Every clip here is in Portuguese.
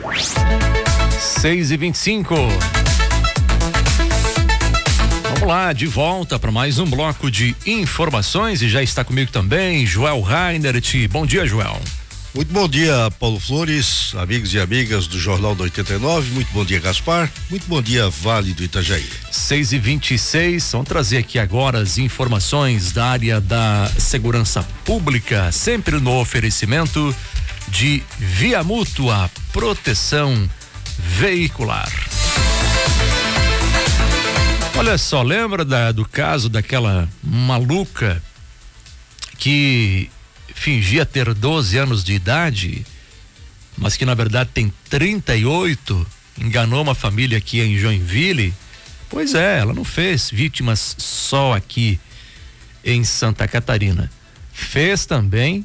6h25. Vamos lá, de volta para mais um bloco de informações e já está comigo também Joel Reinert. Bom dia, Joel. Muito bom dia, Paulo Flores, amigos e amigas do Jornal do 89. Muito bom dia, Gaspar. Muito bom dia, Vale do Itajaí. 6h26. Vamos trazer aqui agora as informações da área da segurança pública, sempre no oferecimento de Via Mútua Proteção Veicular. Olha só, lembra do caso daquela maluca que fingia ter 12 anos de idade, mas que na verdade tem 38, enganou uma família aqui em Joinville? Pois é, ela não fez vítimas só aqui em Santa Catarina, fez também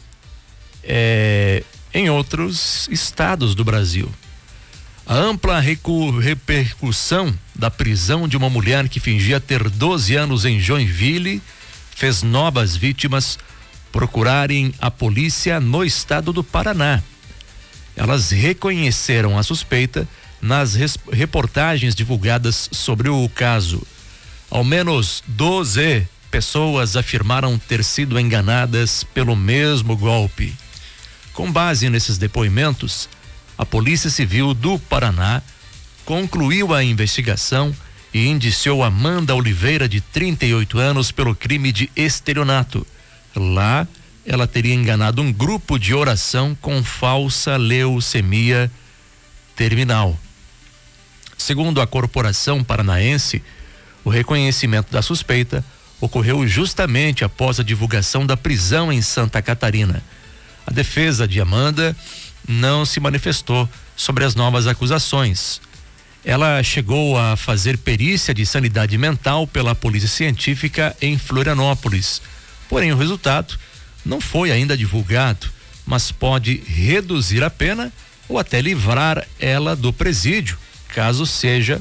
em outros estados do Brasil. A ampla repercussão da prisão de uma mulher que fingia ter 12 anos em Joinville fez novas vítimas procurarem a polícia no estado do Paraná. Elas reconheceram a suspeita nas reportagens divulgadas sobre o caso. Ao menos 12 pessoas afirmaram ter sido enganadas pelo mesmo golpe. Com base nesses depoimentos, a Polícia Civil do Paraná concluiu a investigação e indiciou Amanda Oliveira, de 38 anos, pelo crime de estelionato. Lá, ela teria enganado um grupo de oração com falsa leucemia terminal. Segundo a Corporação Paranaense, o reconhecimento da suspeita ocorreu justamente após a divulgação da prisão em Santa Catarina. A defesa de Amanda não se manifestou sobre as novas acusações. Ela chegou a fazer perícia de sanidade mental pela Polícia Científica em Florianópolis. Porém, o resultado não foi ainda divulgado, mas pode reduzir a pena ou até livrar ela do presídio, caso seja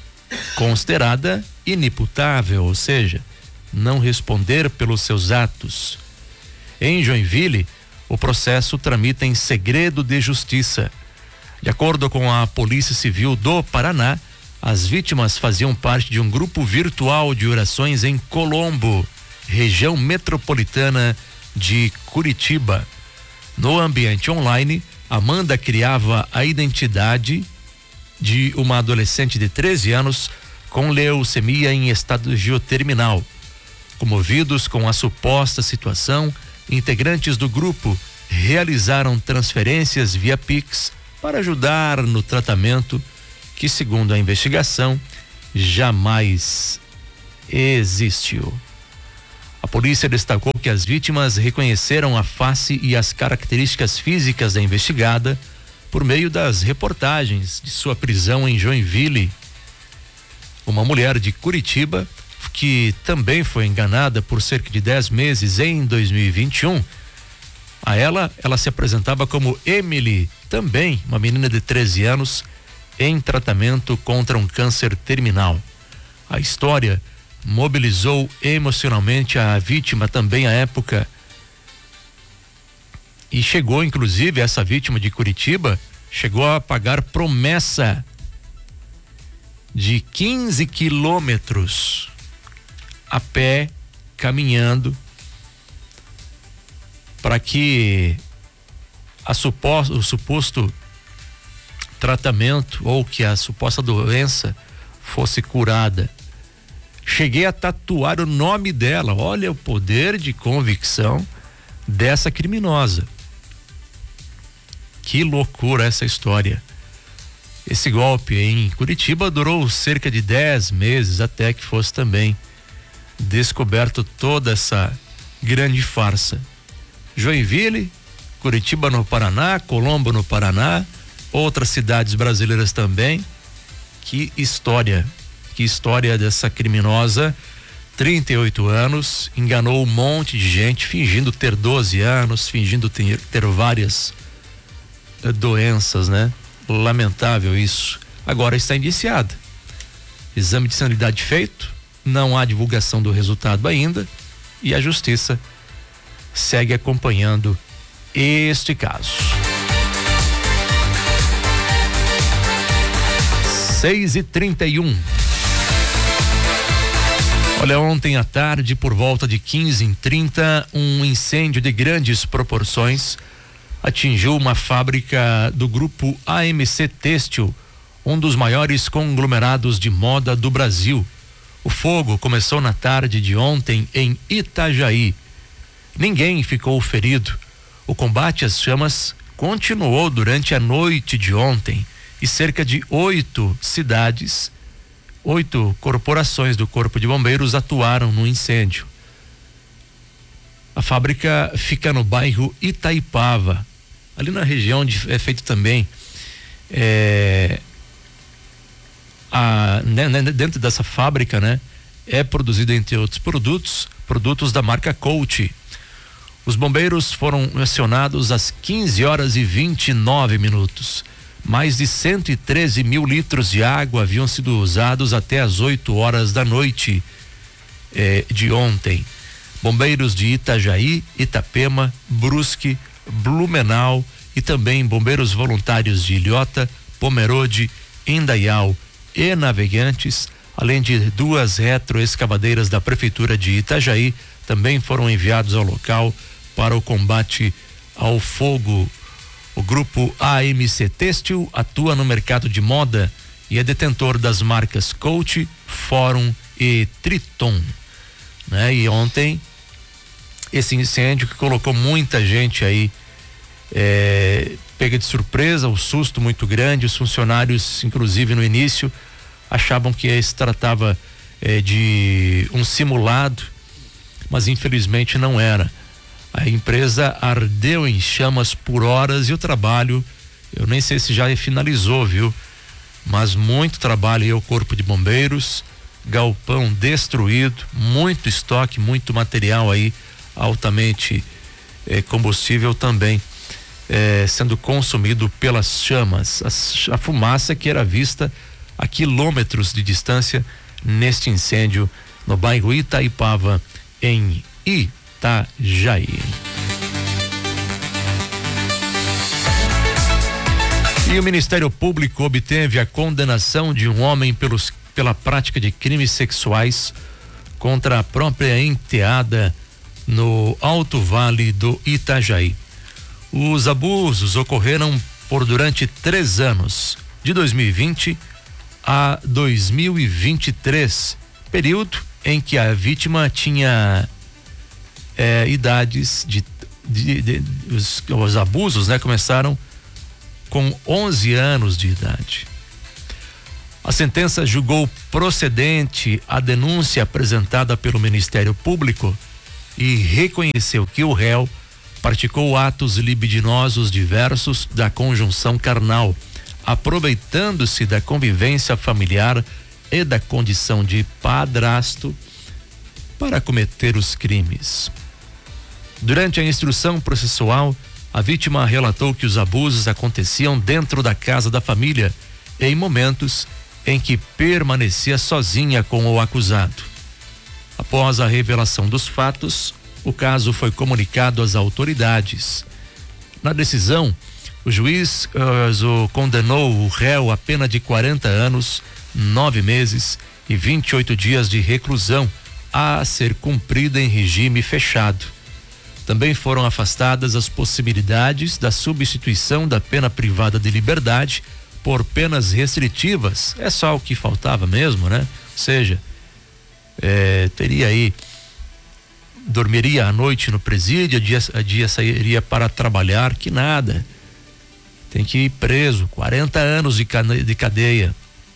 considerada inimputável, ou seja, não responder pelos seus atos. Em Joinville, o processo tramita em segredo de justiça. De acordo com a Polícia Civil do Paraná, as vítimas faziam parte de um grupo virtual de orações em Colombo, região metropolitana de Curitiba. No ambiente online, Amanda criava a identidade de uma adolescente de 13 anos com leucemia em estágio terminal. Comovidos com a suposta situação, integrantes do grupo realizaram transferências via Pix para ajudar no tratamento que, segundo a investigação, jamais existiu. A polícia destacou que as vítimas reconheceram a face e as características físicas da investigada por meio das reportagens de sua prisão em Joinville. Uma mulher de Curitiba, que também foi enganada por cerca de 10 meses em 2021. A ela se apresentava como Emily, também uma menina de 13 anos, em tratamento contra um câncer terminal. A história mobilizou emocionalmente a vítima também à época. E chegou, inclusive, essa vítima de Curitiba, chegou a pagar promessa de 15 quilômetros a pé, caminhando, para que o suposto tratamento ou que a suposta doença fosse curada. Cheguei a tatuar o nome dela. Olha o poder de convicção dessa criminosa. Que loucura essa história. Esse golpe em Curitiba durou cerca de 10 meses até que fosse também descoberto toda essa grande farsa. Joinville, Curitiba no Paraná, Colombo no Paraná, outras cidades brasileiras também. Que história dessa criminosa, 38 anos, enganou um monte de gente, fingindo ter 12 anos, fingindo ter várias doenças, né? Lamentável isso. Agora está indiciada. Exame de sanidade feito, não há divulgação do resultado ainda e a justiça segue acompanhando este caso. 6h31. Olha, ontem à tarde, por volta de 15h30, um incêndio de grandes proporções atingiu uma fábrica do grupo AMC Têxtil, um dos maiores conglomerados de moda do Brasil. O fogo começou na tarde de ontem em Itajaí. Ninguém ficou ferido. O combate às chamas continuou durante a noite de ontem e cerca de 8 corporações do Corpo de Bombeiros atuaram no incêndio. A fábrica fica no bairro Itaipava, ali na região onde é feito também dentro dessa fábrica, né? É produzido, entre outros produtos da marca Coach. Os bombeiros foram acionados às 15h29. Mais de 113 mil litros de água haviam sido usados até às 8 horas da noite de ontem. Bombeiros de Itajaí, Itapema, Brusque, Blumenau e também bombeiros voluntários de Ilhota, Pomerode, Indaial e Navegantes, além de 2 retroescavadeiras da Prefeitura de Itajaí, também foram enviados ao local para o combate ao fogo. O grupo AMC Têxtil atua no mercado de moda e é detentor das marcas Coach, Fórum e Triton, né? E ontem esse incêndio que colocou muita gente aí pega de surpresa, o susto muito grande. Os funcionários, inclusive no início, achavam que se tratava de um simulado, mas infelizmente não era. A empresa ardeu em chamas por horas e o trabalho, eu nem sei se já finalizou, viu? Mas muito trabalho aí ao Corpo de Bombeiros, galpão destruído, muito estoque, muito material aí altamente combustível também sendo consumido pelas chamas. A fumaça que era vista a quilômetros de distância neste incêndio no bairro Itaipava, em Itajaí. E o Ministério Público obteve a condenação de um homem pela prática de crimes sexuais contra a própria enteada no Alto Vale do Itajaí. Os abusos ocorreram durante 3 anos, de 2020 a 2023, período em que a vítima tinha idades os abusos, né, começaram com 11 anos de idade. A sentença julgou procedente a denúncia apresentada pelo Ministério Público e reconheceu que o réu praticou atos libidinosos diversos da conjunção carnal, aproveitando-se da convivência familiar e da condição de padrasto para cometer os crimes. Durante a instrução processual, a vítima relatou que os abusos aconteciam dentro da casa da família, em momentos em que permanecia sozinha com o acusado. Após a revelação dos fatos, o caso foi comunicado às autoridades. Na decisão, o juiz condenou o réu a pena de 40 anos, 9 meses e 28 dias de reclusão a ser cumprida em regime fechado. Também foram afastadas as possibilidades da substituição da pena privada de liberdade por penas restritivas. É só o que faltava mesmo, né? Ou seja, teria aí, dormiria à noite no presídio, a dia sairia para trabalhar, que nada. Tem que ir preso, 40 anos de cadeia.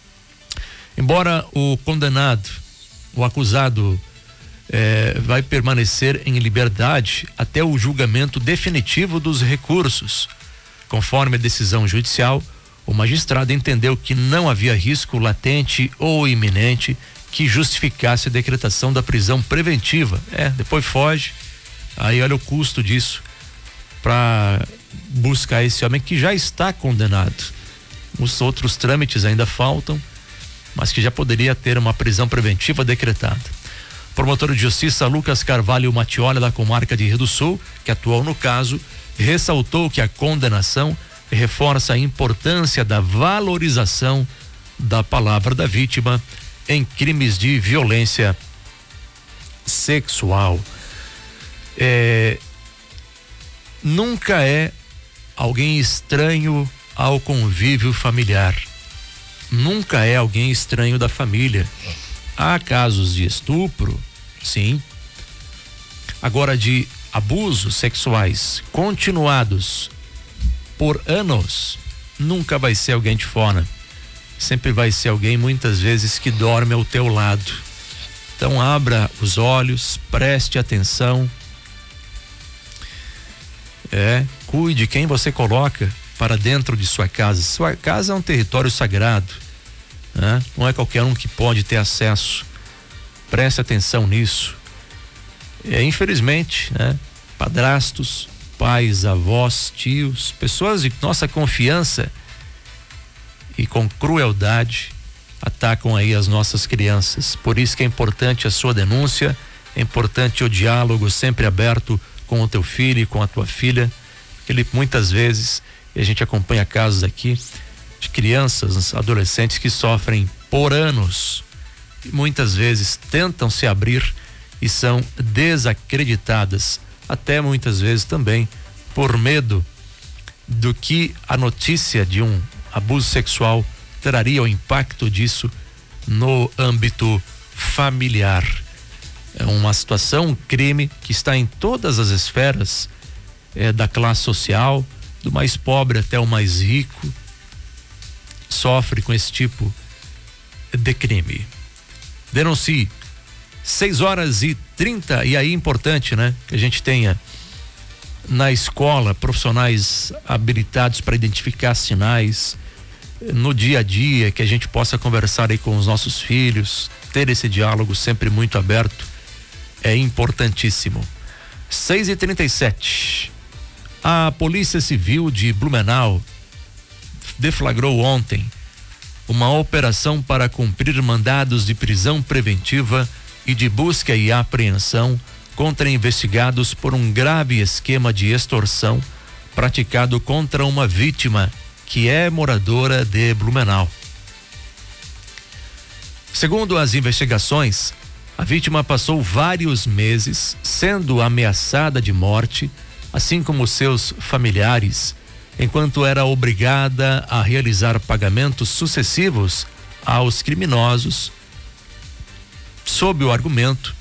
Embora o condenado, o acusado, vai permanecer em liberdade até o julgamento definitivo dos recursos. Conforme a decisão judicial, o magistrado entendeu que não havia risco latente ou iminente que justificasse a decretação da prisão preventiva. Depois foge, aí olha o custo disso para buscar esse homem que já está condenado. Os outros trâmites ainda faltam, mas que já poderia ter uma prisão preventiva decretada. Promotor de Justiça Lucas Carvalho Mattioli, da comarca de Rio do Sul, que atuou no caso, ressaltou que a condenação reforça a importância da valorização da palavra da vítima em crimes de violência sexual. Nunca é alguém estranho ao convívio familiar. Nunca é alguém estranho da família. Há casos de estupro, sim. Agora, de abusos sexuais continuados por anos, nunca vai ser alguém de fora. Sempre vai ser alguém, muitas vezes, que dorme ao teu lado. Então, abra os olhos, preste atenção. Cuide quem você coloca para dentro de sua casa. Sua casa é um território sagrado, né? Não é qualquer um que pode ter acesso. Preste atenção nisso. Infelizmente, né? Padrastos, pais, avós, tios, pessoas de nossa confiança e com crueldade atacam aí as nossas crianças. Por isso que é importante a sua denúncia, é importante o diálogo sempre aberto com o teu filho e com a tua filha. Porque muitas vezes, e a gente acompanha casos aqui de crianças, adolescentes que sofrem por anos e muitas vezes tentam se abrir e são desacreditadas, até muitas vezes também por medo do que a notícia de um abuso sexual traria, o impacto disso no âmbito familiar. É uma situação, um crime que está em todas as esferas da classe social, do mais pobre até o mais rico, sofre com esse tipo de crime. Denuncie. 6h30, e aí importante, né? Que a gente tenha na escola profissionais habilitados para identificar sinais, no dia a dia, que a gente possa conversar aí com os nossos filhos, ter esse diálogo sempre muito aberto, é importantíssimo. 6h37. A Polícia Civil de Blumenau deflagrou ontem uma operação para cumprir mandados de prisão preventiva e de busca e apreensão contra investigados por um grave esquema de extorsão praticado contra uma vítima que é moradora de Blumenau. Segundo as investigações, a vítima passou vários meses sendo ameaçada de morte, assim como seus familiares, enquanto era obrigada a realizar pagamentos sucessivos aos criminosos, sob o argumento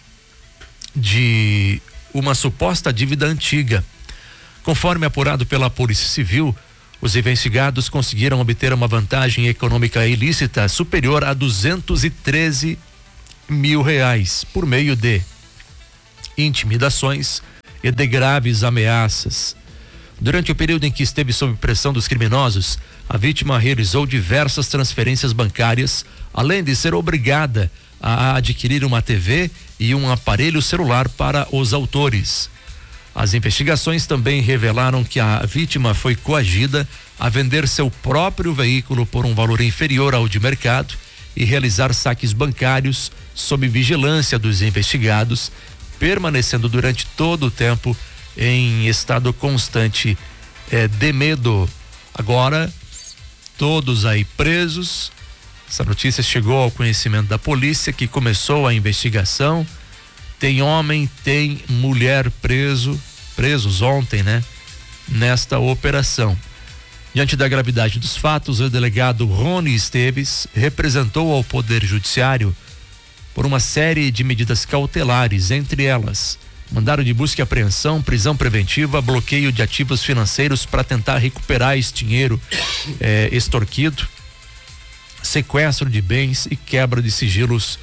de uma suposta dívida antiga. Conforme apurado pela Polícia Civil, os investigados conseguiram obter uma vantagem econômica ilícita superior a R$213 mil por meio de intimidações e de graves ameaças. Durante o período em que esteve sob pressão dos criminosos, a vítima realizou diversas transferências bancárias, além de ser obrigada a adquirir uma TV e um aparelho celular para os autores. As investigações também revelaram que a vítima foi coagida a vender seu próprio veículo por um valor inferior ao de mercado e realizar saques bancários sob vigilância dos investigados, permanecendo durante todo o tempo em estado constante de medo. Agora, todos aí presos. Essa notícia chegou ao conhecimento da polícia, que começou a investigação. Tem homem, tem mulher presos ontem, né? Nesta operação. Diante da gravidade dos fatos, o delegado Rony Esteves representou ao Poder Judiciário por uma série de medidas cautelares, entre elas mandado de busca e apreensão, prisão preventiva, bloqueio de ativos financeiros para tentar recuperar esse dinheiro extorquido, sequestro de bens e quebra de sigilos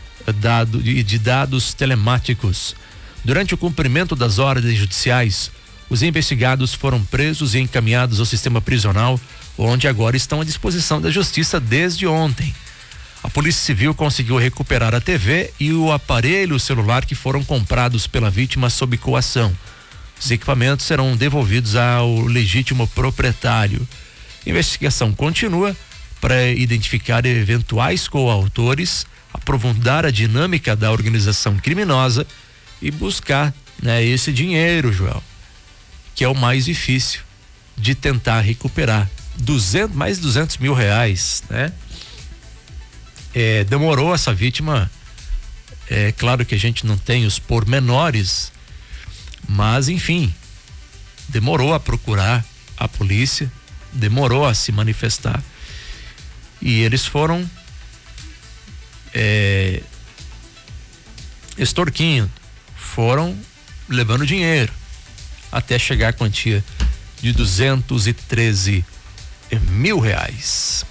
de dados telemáticos. Durante o cumprimento das ordens judiciais, os investigados foram presos e encaminhados ao sistema prisional, onde agora estão à disposição da justiça desde ontem. A Polícia Civil conseguiu recuperar a TV e o aparelho celular que foram comprados pela vítima sob coação. Os equipamentos serão devolvidos ao legítimo proprietário. A investigação continua para identificar eventuais coautores, aprofundar a dinâmica da organização criminosa e buscar, né, esse dinheiro, Joel, que é o mais difícil de tentar recuperar. Mais de R$200 mil, né? demorou essa vítima. É claro que a gente não tem os pormenores, mas enfim, demorou a procurar a polícia, demorou a se manifestar, e eles foram extorquindo, foram levando dinheiro até chegar à quantia de 213 mil reais.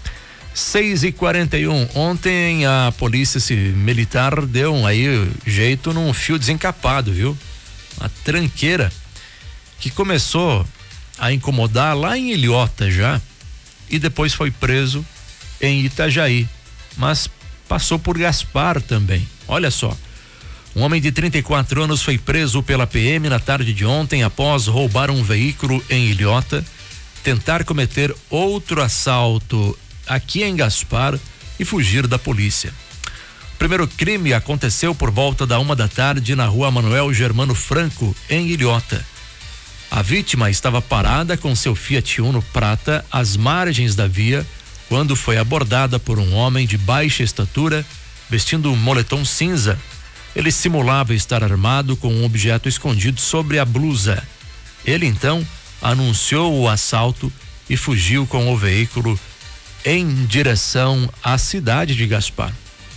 6h41. Ontem a polícia militar deu aí jeito num fio desencapado, viu? Uma tranqueira que começou a incomodar lá em Ilhota já, e depois foi preso em Itajaí, mas passou por Gaspar também. Olha só, um homem de 34 anos foi preso pela PM na tarde de ontem após roubar um veículo em Ilhota, tentar cometer outro assalto aqui em Gaspar e fugir da polícia. O primeiro crime aconteceu por volta da 1 da tarde na rua Manuel Germano Franco, em Ilhota. A vítima estava parada com seu Fiat Uno prata às margens da via quando foi abordada por um homem de baixa estatura, vestindo um moletom cinza. Ele simulava estar armado com um objeto escondido sobre a blusa. Ele então anunciou o assalto e fugiu com o veículo em direção à cidade de Gaspar.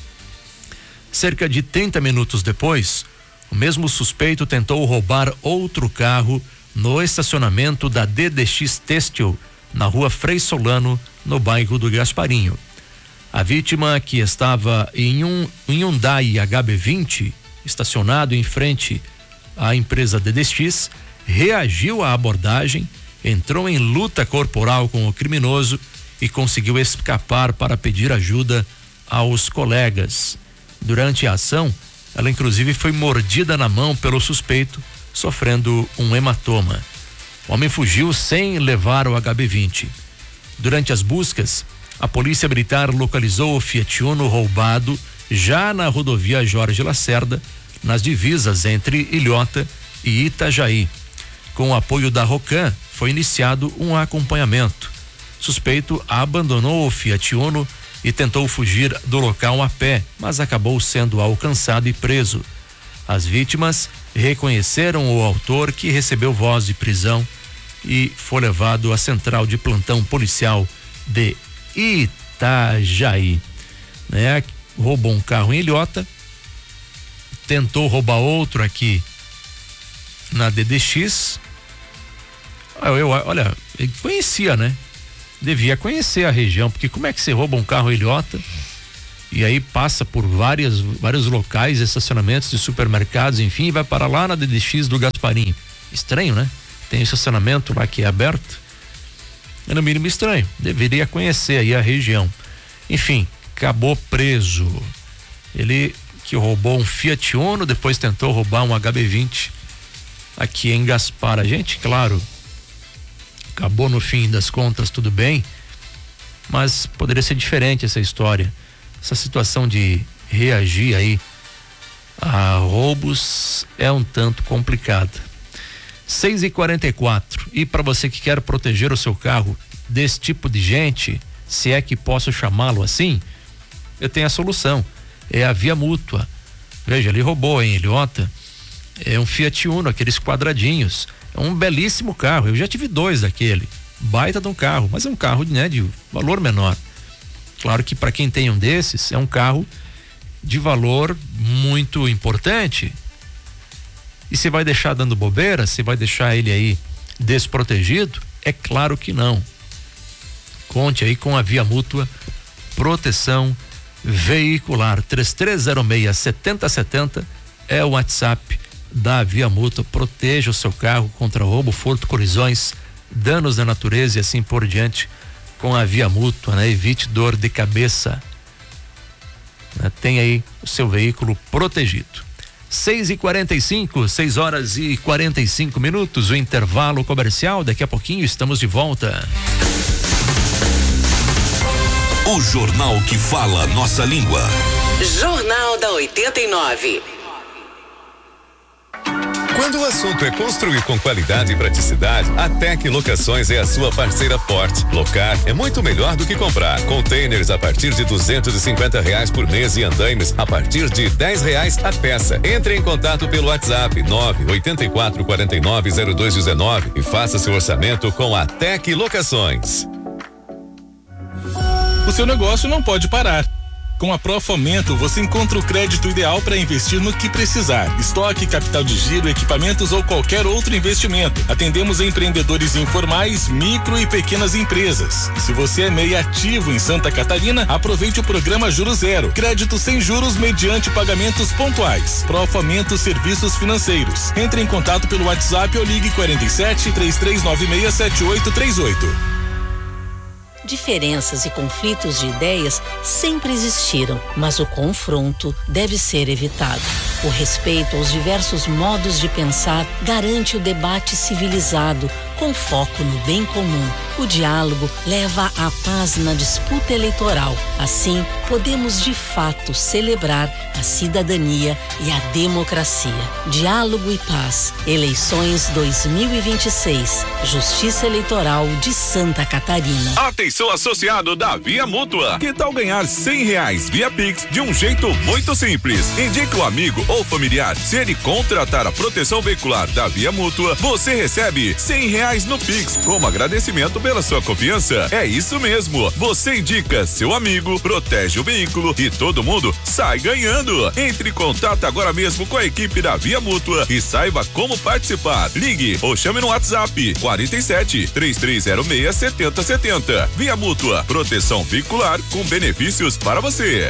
Cerca de 30 minutos depois, o mesmo suspeito tentou roubar outro carro no estacionamento da DDX Têxtil, na rua Frei Solano, no bairro do Gasparinho. A vítima, que estava em um Hyundai HB20, estacionado em frente à empresa DDX, reagiu à abordagem, entrou em luta corporal com o criminoso e conseguiu escapar para pedir ajuda aos colegas. Durante a ação, ela inclusive foi mordida na mão pelo suspeito, sofrendo um hematoma. O homem fugiu sem levar o HB20. Durante as buscas, a polícia militar localizou o Fiat Uno roubado já na rodovia Jorge Lacerda, nas divisas entre Ilhota e Itajaí. Com o apoio da Rocan, foi iniciado um acompanhamento. Suspeito abandonou o Fiat Uno e tentou fugir do local a pé, mas acabou sendo alcançado e preso. As vítimas reconheceram o autor, que recebeu voz de prisão e foi levado à central de plantão policial de Itajaí. Roubou um carro em Ilhota, tentou roubar outro aqui na DDX. Olha, ele conhecia, né? Devia conhecer a região, porque como é que você rouba um carro em Ilhota e aí passa por vários locais, estacionamentos de supermercados, enfim, e vai para lá na DDX do Gasparinho? Estranho, né? Tem estacionamento lá que é aberto. É no mínimo estranho. Deveria conhecer aí a região. Enfim, acabou preso. Ele que roubou um Fiat Uno, depois tentou roubar um HB20 aqui em Gaspar. A gente, claro, acabou no fim das contas tudo bem, mas poderia ser diferente essa história. Essa situação de reagir aí a roubos é um tanto complicada. 6h44. E para você que quer proteger o seu carro desse tipo de gente, se é que posso chamá-lo assim, eu tenho a solução. É a Via Mútua. Veja, ele roubou em Ilhota um Fiat Uno, aqueles quadradinhos. É um belíssimo carro. Eu já tive 2 daquele. Baita de um carro, mas é um carro, né, de valor menor. Claro que para quem tem um desses, é um carro de valor muito importante. E você vai deixar dando bobeira? Você vai deixar ele aí desprotegido? É claro que não. Conte aí com a Via Mútua Proteção Veicular. 3306-7070 é o WhatsApp da Via Mútua. Proteja o seu carro contra roubo, furto, colisões, danos da natureza e assim por diante com a Via Mútua, né? Evite dor de cabeça, né? Tem aí o seu veículo protegido. 6h45, 6h45, o intervalo comercial. Daqui a pouquinho estamos de volta. O jornal que fala nossa língua. Jornal da 89. Quando o assunto é construir com qualidade e praticidade, a Tec Locações é a sua parceira forte. Locar é muito melhor do que comprar. Containers a partir de R$250 por mês e andaimes a partir de R$10 a peça. Entre em contato pelo WhatsApp 984490219 e faça seu orçamento com a Tec Locações. O seu negócio não pode parar. Com a Profomento, você encontra o crédito ideal para investir no que precisar. Estoque, capital de giro, equipamentos ou qualquer outro investimento. Atendemos empreendedores informais, micro e pequenas empresas. E se você é MEI ativo em Santa Catarina, aproveite o programa Juro Zero. Crédito sem juros mediante pagamentos pontuais. Profomento Serviços Financeiros. Entre em contato pelo WhatsApp ou ligue 47 3396 7838. Diferenças e conflitos de ideias sempre existiram, mas o confronto deve ser evitado. O respeito aos diversos modos de pensar garante o debate civilizado, com foco no bem comum. O diálogo leva à paz na disputa eleitoral. Assim, podemos de fato celebrar a cidadania e a democracia. Diálogo e paz. Eleições 2026. Justiça Eleitoral de Santa Catarina. Atenção, associado da Via Mútua. Que tal ganhar R$100 via Pix de um jeito muito simples? Indique um amigo ou familiar. Se ele contratar a proteção veicular da Via Mútua, você recebe R$100 no Pix, como agradecimento pela sua confiança. É isso mesmo. Você indica seu amigo, protege o veículo e todo mundo sai ganhando. Entre em contato agora mesmo com a equipe da Via Mútua e saiba como participar. Ligue ou chame no WhatsApp 47 3306 7070. Via Mútua, proteção veicular com benefícios para você.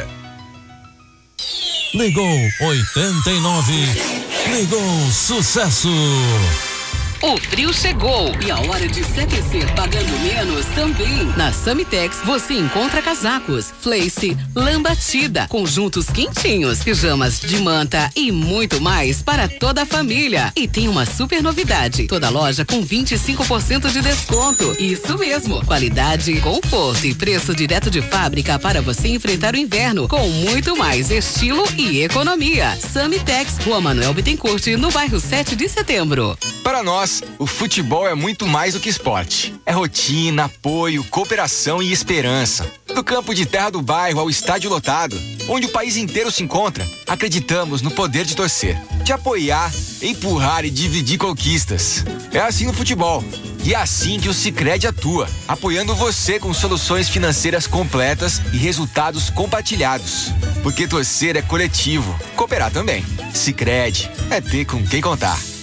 Ligou 89. Ligou sucesso. O frio chegou e a hora de se aquecer pagando menos também. Na Samitex você encontra casacos, fleece, lã batida, conjuntos quentinhos, pijamas de manta e muito mais para toda a família. E tem uma super novidade, toda loja com 25% de desconto. Isso mesmo, qualidade, conforto e preço direto de fábrica para você enfrentar o inverno com muito mais estilo e economia. Samitex, Rua Manuel Bittencourt, no bairro 7 de Setembro. Para nós, o futebol é muito mais do que esporte. É rotina, apoio, cooperação e esperança. Do campo de terra do bairro ao estádio lotado, onde o país inteiro se encontra, acreditamos no poder de torcer, de apoiar, empurrar e dividir conquistas. É assim no futebol. E é assim que o Sicredi atua, apoiando você com soluções financeiras completas e resultados compartilhados. Porque torcer é coletivo, cooperar também. Sicredi é ter com quem contar.